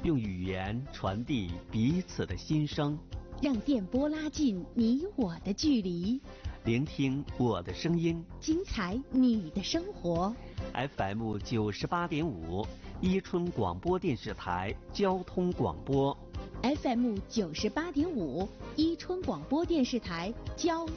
用语言传递彼此的心声， 让电波拉近你我的距离， 聆听我的声音， 精彩你的生活。 FM 98.5，伊春广播电视台交通广播。 FM 98.5，伊春广播电视台交